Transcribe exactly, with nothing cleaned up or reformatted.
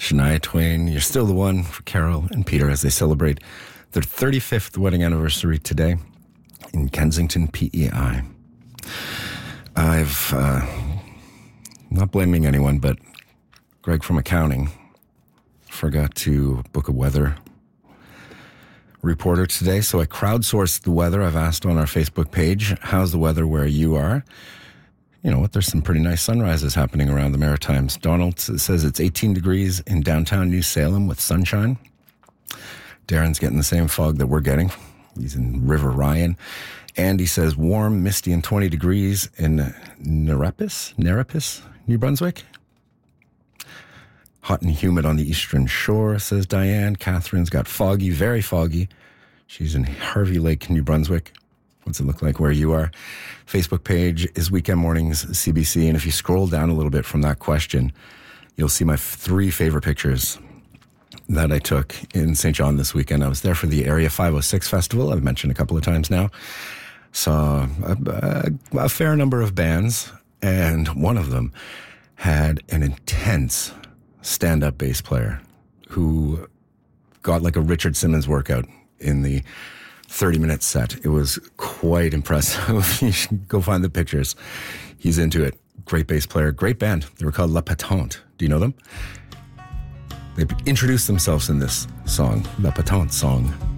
Shania Twain, You're Still the One for Carol and Peter as they celebrate their thirty-fifth wedding anniversary today in Kensington, P E I. I've, uh, not blaming anyone, but Greg from accounting forgot to book a weather reporter today, so I crowdsourced the weather. I've asked on our Facebook page, how's the weather where you are? You know what, there's some pretty nice sunrises happening around the Maritimes. Donald says it's eighteen degrees in downtown New Salem with sunshine. Darren's getting the same fog that we're getting. He's in River Ryan. Andy says warm, misty, and twenty degrees in Nerepis, Nerepis, New Brunswick. Hot and humid on the eastern shore, says Diane. Catherine's got foggy, very foggy. She's in Harvey Lake, New Brunswick. What's it look like where you are? Facebook page is Weekend Mornings C B C. And if you scroll down a little bit from that question, you'll see my three favorite pictures that I took in Saint John this weekend. I was there for the Area five oh six Festival. I've mentioned a couple of times now. Saw a, a, a fair number of bands, and one of them had an intense stand-up bass player who got like a Richard Simmons workout in the thirty-minute set. It was quite impressive. You should go find the pictures. He's into it. Great bass player, great band. They were called La Patente. Do you know them? They introduced themselves in this song, La Patente song.